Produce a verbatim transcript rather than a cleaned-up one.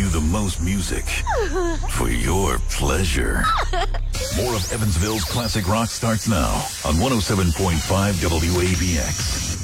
you the most music for your pleasure. More of Evansville's classic rock starts now on one oh seven point five W A B X.